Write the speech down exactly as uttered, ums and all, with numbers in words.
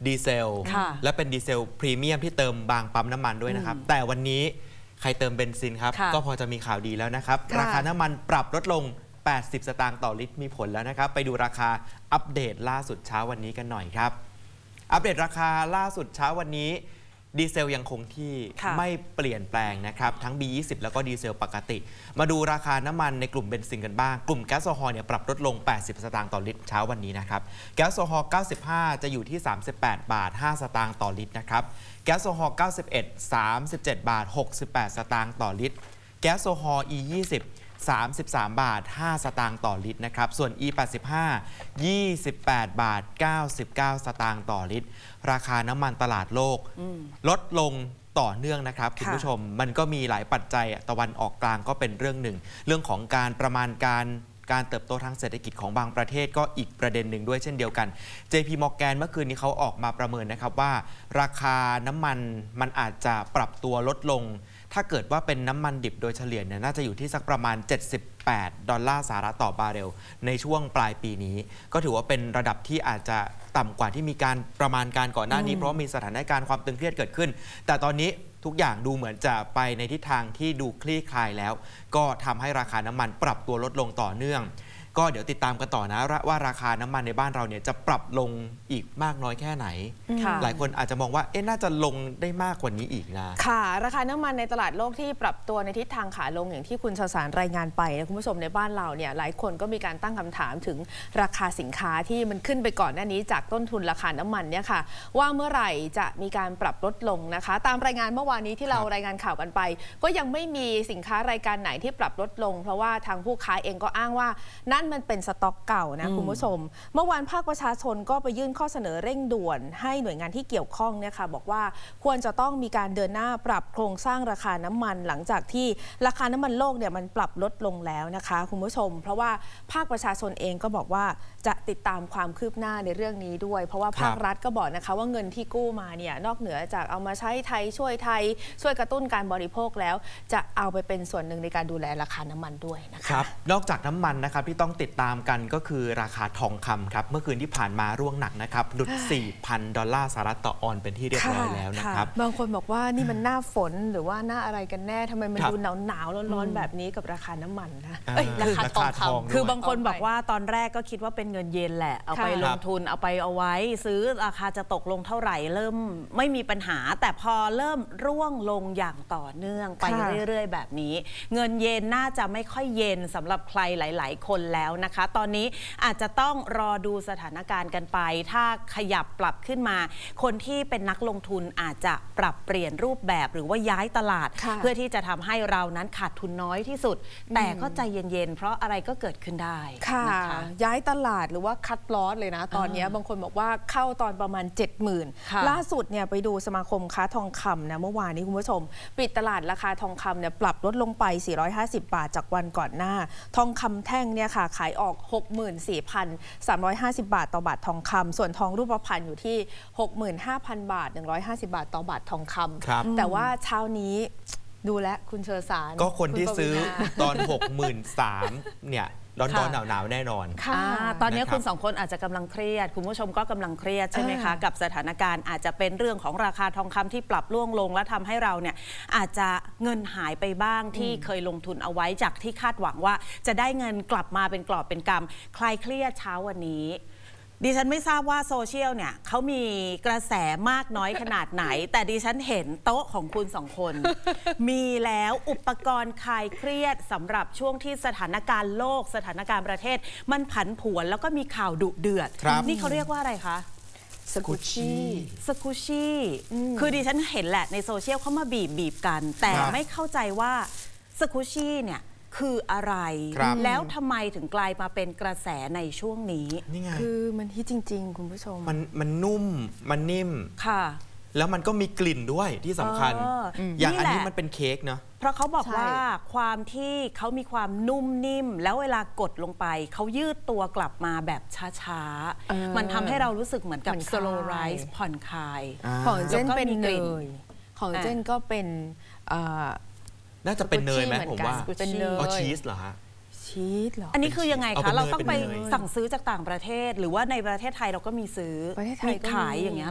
ดีเซลและเป็นดีเซลพรีเมียมที่เติมบางปั๊มน้ำมันด้วยนะครับแต่วันนี้ใครเติมเบนซินครับก็พอจะมีข่าวดีแล้วนะครับราคาน้ำมันปรับลดลงแปดสิบสตางค์ต่อลิตรมีผลแล้วนะครับไปดูราคาอัปเดตล่าสุดเช้าวันนี้กันหน่อยครับอัปเดตราคาล่าสุดเช้าวันนี้ดีเซลยังคงที่ไม่เปลี่ยนแปลงนะครับทั้ง บี ยี่สิบ แล้วก็ดีเซลปกติมาดูราคาน้ำมันในกลุ่มเบนซินกันบ้างกลุ่มแก๊สโซฮอล์เนี่ยปรับลดลงแปดสิบสตางค์ต่อลิตรเช้าวันนี้นะครับแก๊สโซฮอล์เก้าสิบห้าจะอยู่ที่สามสิบแปดบาทห้าสตางค์ต่อลิตรนะครับแก๊สโซฮอล์เก้าสิบเอ็ด สามสิบเจ็ดบาทหกสิบแปดสตางค์ต่อลิตรแก๊สโซฮอล์ อี ยี่สิบสามสิบสามบาทห้าสตางค์ต่อลิตรนะครับส่วน อี แปดสิบห้า ยี่สิบแปดบาทเก้าสิบเก้าสตางค์ต่อลิตรราคาน้ำมันตลาดโลกลดลงต่อเนื่องนะครับคุณผู้ชมมันก็มีหลายปัจจัยตะวันออกกลางก็เป็นเรื่องหนึ่งเรื่องของการประมาณการการเติบโตทางเศรษฐกิจของบางประเทศก็อีกประเด็นหนึ่งด้วยเช่นเดียวกัน เจ พี Morgan เมื่อคืนนี้เขาออกมาประเมินนะครับว่าราคาน้ำมันมันอาจจะปรับตัวลดลงถ้าเกิดว่าเป็นน้ำมันดิบโดยเฉลี่ยเนี่ยน่าจะอยู่ที่สักประมาณเจ็ดสิบแปดดอลลาร์สหรัฐต่อบาร์เรลในช่วงปลายปีนี้ก็ถือว่าเป็นระดับที่อาจจะต่ำกว่าที่มีการประมาณการก่อนหน้านี้เพราะมีสถานการณ์ความตึงเครียดเกิดขึ้นแต่ตอนนี้ทุกอย่างดูเหมือนจะไปในทิศทางที่ดูคลี่คลายแล้วก็ทำให้ราคาน้ำมันปรับตัวลดลงต่อเนื่องก็เดี๋ยวติดตามกันต่อนะว่าราคาน้ำมันในบ้านเราเนี่ยจะปรับลงอีกมากน้อยแค่ไหนหลายคนอาจจะมองว่าเอ๊ะน่าจะลงได้มากกว่านี้อีกนะค่ะราคาน้ำมันในตลาดโลกที่ปรับตัวในทิศทางขาลงอย่างที่คุณชสารรายงานไปนะคุณผู้ชมในบ้านเราเนี่ยหลายคนก็มีการตั้งคำถามถึงราคาสินค้าที่มันขึ้นไปก่อนหน้านี้จากต้นทุนราคาน้ำมันเนี่ยค่ะว่าเมื่อไหร่จะมีการปรับลดลงนะคะตามรายงานเมื่อวานนี้ที่เรารายงานข่าวกันไปก็ยังไม่มีสินค้ารายการไหนที่ปรับลดลงเพราะว่าทางผู้ค้าเองก็อ้างว่านั่นมันเป็นสต็อกเก่านะคุณผู้ชมเมื่อวานภาคประชาชนก็ไปยื่นข้อเสนอเร่งด่วนให้หน่วยงานที่เกี่ยวข้องเนี่ยค่ะบอกว่าควรจะต้องมีการเดินหน้าปรับโครงสร้างราคาน้ำมันหลังจากที่ราคาน้ำมันโลกเนี่ยมันปรับลดลงแล้วนะคะคุณผู้ชมเพราะว่าภาคประชาชนเองก็บอกว่าจะติดตามความคืบหน้าในเรื่องนี้ด้วยเพราะว่าภาครัฐก็บอกนะคะว่าเงินที่กู้มาเนี่ยนอกเหนือจากเอามาใช้ไทยช่วยไทยช่วยกระตุ้นการบริโภคแล้วจะเอาไปเป็นส่วนหนึ่งในการดูแลราคาน้ำมันด้วยนะคะครับนอกจากน้ำมันนะครับที่ต้องติดตามกันก็คือราคาทองคำครับเมื่อคืนที่ผ่านมาร่วงหนักนะครับหลุด สี่พัน ดอลลาร์สหรัฐต่อออนเป็นที่เรียบร้อยแล้วนะครับบางคนบอกว่านี่มันหน้าฝนหรือว่าหน้าอะไรกันแน่ทำไมมันดูหนาวหนาวร้อนๆแบบนี้กับราคาน้ำมันนะราคาทองคำคือบางคนบอกว่าตอนแรกก็คิดว่าเป็นเงินเยนแหละเอาไปลงทุนเอาไปเอาไว้ซื้อราคาจะตกลงเท่าไหร่เริ่มไม่มีปัญหาแต่พอเริ่มร่วงลงอย่างต่อเนื่องไปเรื่อยๆแบบนี้เงินเยนน่าจะไม่ค่อยเย็นสำหรับใครหลายๆคนแล้วนะคะตอนนี้อาจจะต้องรอดูสถานการณ์กันไปถ้าขยับปรับขึ้นมาคนที่เป็นนักลงทุนอาจจะปรับเปลี่ยนรูปแบบหรือว่าย้ายตลาดเพื่อที่จะทำให้เรานั้นขาดทุนน้อยที่สุดแต่ก็ใจเย็นๆเพราะอะไรก็เกิดขึ้นได้ค่ะย้ายตลาดหรือว่าคัดลอสเลยนะตอนนี้บางคนบอกว่าเข้าตอนประมาณ เจ็ดหมื่น ล่าสุดเนี่ยไปดูสมาคมค้าทองคำนะเมื่อวานนี้คุณผู้ชมปิดตลาดราคาทองคำเนี่ยปรับลดลงไปสี่ร้อยห้าสิบบาทจากวันก่อนหน้าทองคำแท่งเนี่ยค่ะขายออก หกหมื่นสี่พันสามร้อยห้าสิบบาทต่อบาททองคำส่วนทองรูปพรรณอยู่ที่ หกหมื่นห้าพันบาทหนึ่งร้อยห้าสิบบาทต่อบาททองคำแต่ว่าเช้านี้ดูแลคุณเชอสารก็คนที่ซื้อตอน หกหมื่นสามพัน เนี่ยร้อนๆหนาวๆแน่นอนตอนนี้คุณสองคนอาจจะกำลังเครียดคุณผู้ชมก็กำลังเครียดใช่ไหมคะกับสถานการณ์อาจจะเป็นเรื่องของราคาทองคำที่ปรับร่วงลงและทำให้เราเนี่ยอาจจะเงินหายไปบ้างที่เคยลงทุนเอาไว้จากที่คาดหวังว่าจะได้เงินกลับมาเป็นกลอบเป็นกำคลายเครียดเช้าวันนี้ดิฉันไม่ทราบว่าโซเชียลเนี่ยเขามีกระแสมากน้อยขนาดไหนแต่ดิฉันเห็นโต๊ะของคุณสองคน มีแล้วอุปกรณ์คลายเครียดสำหรับช่วงที่สถานการณ์โลกสถานการณ์ประเทศมันผันผวนแล้วก็มีข่าวดุเดือดนี่เขาเรียกว่าอะไรคะสกูชี่สกูชี่คือดิฉันเห็นแหละในโซเชียลเขามาบีบบีบกันแต่ไม่เข้าใจว่าสกูชี่เนี่ยคืออะไรแล้วทำไมถึงกลายมาเป็นกระแสในช่วงนี้คือมันฮิตจริงๆคุณผู้ชมมันมันนุ่มมันนิ่มค่ะแล้วมันก็มีกลิ่นด้วยที่สำคัญ อ, อย่างอันนี้มันเป็นเค้กเนาะเพราะเขาบอกว่าความที่เขามีความนุ่มนิ่มแล้วเวลากดลงไปเขายืดตัวกลับมาแบบช้าๆมันทำให้เรารู้สึกเหมือนกับ slow rise ผ่อนคลายของเจนเป็นเนยของเจนก็เป็นน่าจะเป็นเนยไหมผมว่าเป็นเนยชีสเหรอฮะชีสเหรออันนี้คือยังไงคะเราต้องไปสั่งซื้อจากต่างประเทศหรือว่าในประเทศไทยเราก็มีซื้อมีขายอย่างเงี้ย